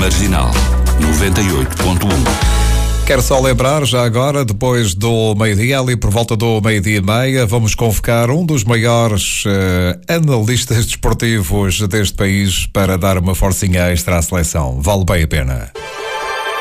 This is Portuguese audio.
Marginal 98.1. Quero só lembrar, já agora, depois do meio-dia, ali por volta do meio-dia e meia, vamos convocar um dos maiores analistas desportivos deste país para dar uma forcinha extra à seleção. Vale bem a pena.